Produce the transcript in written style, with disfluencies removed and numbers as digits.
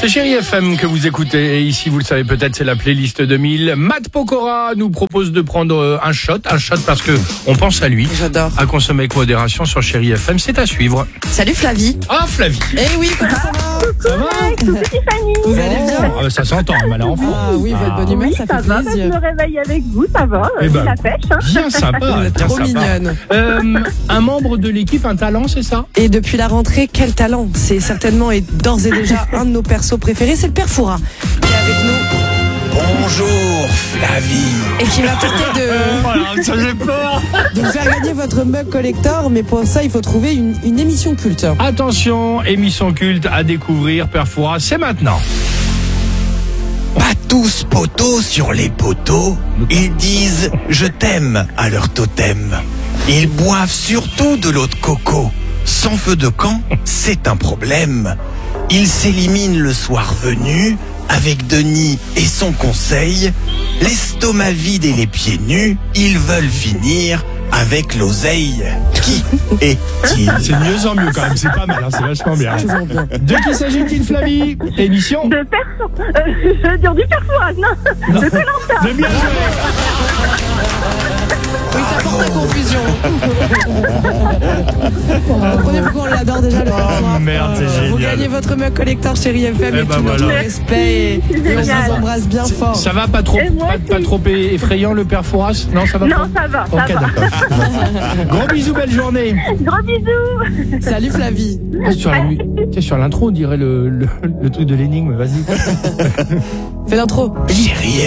C'est Chérie FM que vous écoutez et ici vous le savez peut-être c'est la playlist 2000. Matt Pokora nous propose de prendre un shot parce que on pense à lui. J'adore. À consommer avec modération sur Chérie FM, c'est à suivre. Salut Flavie. Ah Flavie. Eh oui, comment ça va? Ça va? Coucou Tiffany. Vous allez bien? Ah, ça s'entend, mal enfant. Ah oui, votre bonne humeur, Oui, ça ça fait va, plaisir. je me réveille avec vous, ça va, Eh ben, c'est la pêche. Hein. Bien sympa, Vous êtes bien trop sympa. mignonne. Un membre de l'équipe, un talent, c'est ça? Et depuis la rentrée, quel talent! C'est certainement et d'ores et déjà un de nos persos préférés, c'est le Père Fouras qui est avec nous Bonjour Flavie. et qui va tenter de Ça j'ai peur. vous faire gagner votre mug collector, mais pour ça il faut trouver une émission culte. Attention, émission culte à découvrir, Père Fouras, c'est maintenant. Pas tous poteaux sur les poteaux, ils disent je t'aime à leur totem. Ils boivent surtout de l'eau de coco. Sans feu de camp, c'est un problème. Ils s'éliminent le soir venu, avec Denis et son conseil. L'estomac vide et les pieds nus, ils veulent finir avec l'oseille. Qui est-il? C'est de mieux en mieux quand même, c'est pas mal, hein, c'est vachement bien. Toujours bien. De qui s'agit-il, Flavie? Émission De perso... je veux dire du perfoise, non, de Koh-Lanta. de bien joué. Oui, ça porte à confusion. Vous comprenez pourquoi on l'adore déjà le Père Fouras. merde, c'est Vous génial. gagnez votre mug collector Chérie FM Eh et ben tout notre voilà. respect et on Génial. vous embrasse bien fort. Ça va, pas trop, Et moi pas aussi. trop effrayant le Père Fouras? Non, ça va Non, pas? ça va, Ok, ça va. d'accord. Gros bisous, belle journée. Gros bisous. Salut Flavie. Sur l'intro, on dirait le truc de l'énigme, vas-y. Fais l'intro. Chérie